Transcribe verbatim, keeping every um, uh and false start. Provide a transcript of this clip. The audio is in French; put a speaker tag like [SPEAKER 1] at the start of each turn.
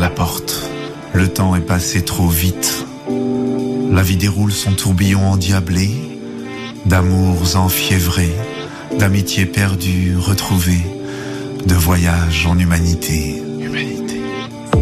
[SPEAKER 1] la porte. Le temps est passé trop vite. La vie déroule son tourbillon endiablé, d'amours enfiévrés, d'amitiés perdues, retrouvées, de voyages en humanité. Humanité.